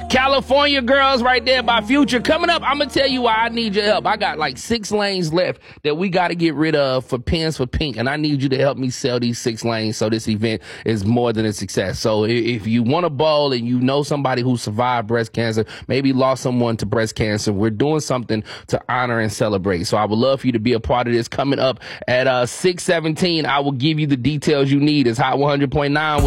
California girls right there by Future. Coming up, I'm going to tell you why I need your help. I got like 6 lanes left that we got to get rid of for Pens for Pink, and I need you to help me sell these 6 lanes so this event is more than a success. So if you want to bowl and you know somebody who survived breast cancer, maybe lost someone to breast cancer, we're doing something to honor and celebrate. So I would love for you to be a part of this. Coming up at 6:17, I will give you the details you need. It's Hot 100.9.